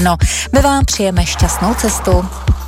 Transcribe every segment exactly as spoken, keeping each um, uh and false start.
No, my vám přejeme šťastnou cestu.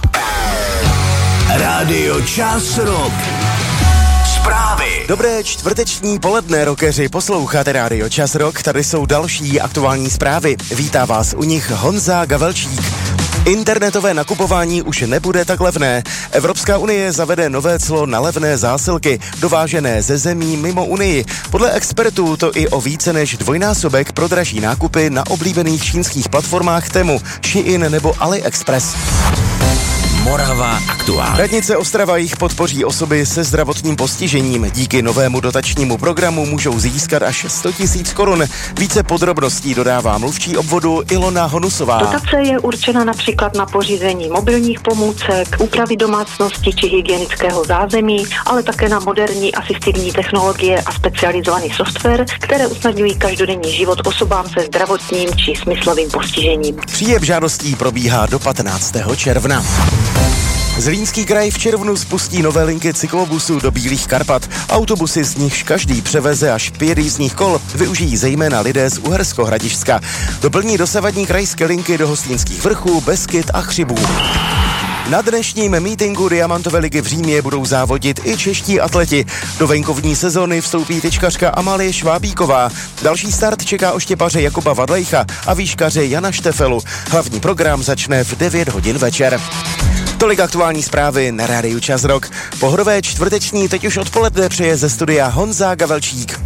Rádio Čas Rock. Zprávy. Dobré čtvrteční poledne, rockeři, posloucháte Rádio Čas Rock, tady jsou další aktuální zprávy. Vítá vás u nich Honza Gavelčík. Internetové nakupování už nebude tak levné. Evropská unie zavede nové clo na levné zásilky, dovážené ze zemí mimo Unii. Podle expertů to i o více než dvojnásobek prodraží nákupy na oblíbených čínských platformách Temu, Shein nebo AliExpress. Morava aktuálně. Radnice Ostrava jich podpoří osoby se zdravotním postižením. Díky novému dotačnímu programu můžou získat až sto tisíc korun. Více podrobností dodává mluvčí obvodu Ilona Honusová. Dotace je určena například na pořízení mobilních pomůcek, úpravy domácnosti či hygienického zázemí, ale také na moderní asistivní technologie a specializovaný software, které usnadňují každodenní život osobám se zdravotním či smyslovým postižením. Příjem žádostí probíhá do patnáctého června. Zlínský kraj v červnu spustí nové linky cyklobusů do Bílých Karpat. Autobusy, z nichž každý převeze až pět jízdních kol, využijí zejména lidé z Uhersko-Hradišťska. Doplní dosavadní krajské linky do Hostýnských vrchů, Beskyd a Chřibů. Na dnešním mítinku Diamantové ligy v Římě budou závodit i čeští atleti. Do venkovní sezony vstoupí tyčkařka Amalie Švábíková. Další start čeká oštěpaře Jakuba Vadlejcha a výškaře Jana Štefelu. Hlavní program začne v devět hodin večer. Tolik aktuální zprávy na rádiu Čas Rock. Pohodové čtvrteční teď už odpoledne přeje ze studia Honza Gavelčík.